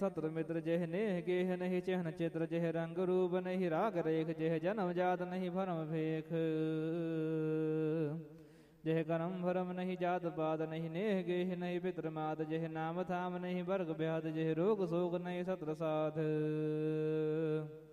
ਸਤਰ ਮਿੱਤਰ ਜਿਹ ਨੇਹ ਗੇਹ ਨਹੀਂ ਚਿਹਨ ਚਿਤਰ ਜਿਹ ਰੰਗ ਰੂਪ ਨਹੀਂ ਰਾਗ ਰੇਖ ਜਿਹ ਜਨਮ ਜਾਤ ਨਹੀਂ ਭਰਮ ਭੇਖ ਜਿਹ ਕਰਮ ਭਰਮ ਨਹੀਂ ਜਾਤ ਪਾਤ ਨਹੀਂ ਨੇਹ ਗੇਹ ਨਹੀਂ ਪਿਤਰ ਮਾਤ ਜਿਹ ਨਾਮ ਥਾਮ ਨਹੀਂ ਵਰਗ ਬਿਆਦ ਜਿਹ ਰੋਗ ਸੋਗ ਨਹੀਂ ਸਤਰ ਸਾਧ।